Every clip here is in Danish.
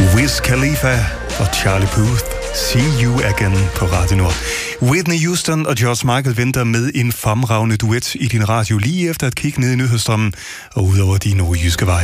Wiz Khalifa og Charlie Puth. See You Again på Radio Nord. Whitney Houston og George Michael venter med en fremragende duet i din radio lige efter at kigge ned i nyhedsstrømmen og ud over de nordjyske veje.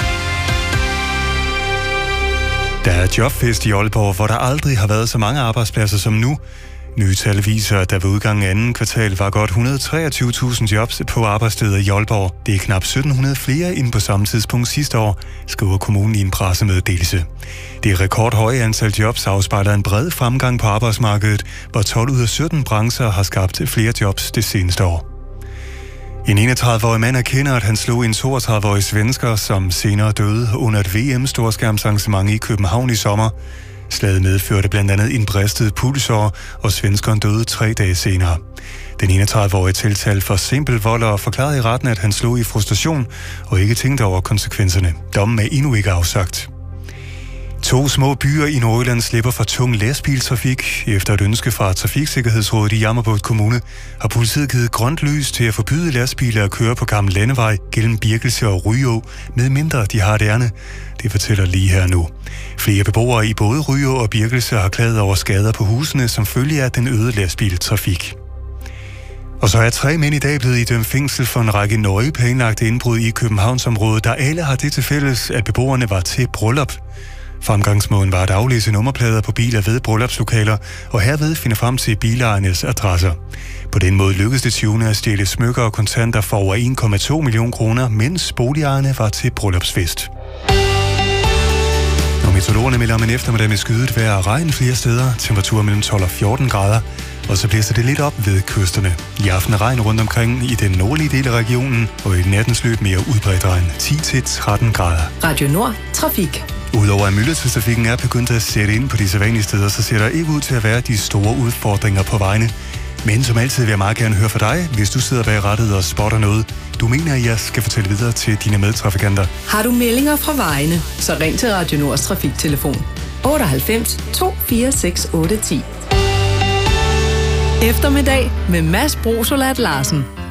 Der er jobfest i Aalborg, hvor der aldrig har været så mange arbejdspladser som nu. Nye tal viser, at der ved udgangen af anden kvartal var godt 123.000 jobs på arbejdssteder i Aalborg. Det er knap 1.700 flere end på samme tidspunkt sidste år, skriver kommunen i en pressemeddelelse. Det rekordhøje antal jobs afspejler en bred fremgang på arbejdsmarkedet, hvor 12 ud af 17 brancher har skabt flere jobs det seneste år. En 31-årig mand erkender, at han slog en 32-årig svensker, som senere døde under et VM-storskærmsarrangement i København i sommer. Slaget medførte blandt andet en bristet pulsår, og svenskeren døde 3 dage senere. Den 31-årige tiltalt for simpel vold og forklarede i retten, at han slog i frustration og ikke tænkte over konsekvenserne. Dommen er endnu ikke afsagt. 2 små byer i Nordjylland slipper for tung lastbiltrafik. Efter et ønske fra Trafiksikkerhedsrådet i Jammerbugt Kommune har politiet givet grønt lys til at forbyde lastbiler at køre på gammel landevej gennem Birkelse og Ryå, med mindre de har et ærne. Det fortæller lige her nu. Flere beboere i både Ryå og Birkelse har klaget over skader på husene som følge af den øgede lastbiltrafik. Og så er 3 mænd i dag blevet idømt fængsel for en række nøje planlagte indbrud i Københavnsområdet, der alle har det til fælles, at beboerne var til bryllup. Fremgangsmåden var at aflæse nummerplader på biler ved bryllupslokaler, og herved finde frem til bilejernes adresser. På den måde lykkedes det tyvene at stjæle smykker og kontanter for over 1,2 million kroner, mens boligejerne var til bryllupsfest. Og meteorologerne melder om en eftermiddag med skyet vejr og regn flere steder, temperaturer mellem 12 og 14 grader, og så blæser det lidt op ved kysterne. I aften regn rundt omkring i den nordlige del af regionen, og i nattens løb mere udbredt regn, 10-13 grader. Radio Nord, trafik. Udover at myldretidstrafikken er begyndt at sætte ind på de sædvanlige steder, så ser der ikke ud til at være de store udfordringer på vejene. Men som altid vil jeg meget gerne høre fra dig, hvis du sidder bag rattet og spotter noget, du mener, at jeg skal fortælle videre til dine medtrafikanter. Har du meldinger fra vejene, så ring til Radio Nords trafiktelefon 98 246 810. Eftermiddag med Mads Brosolat Larsen.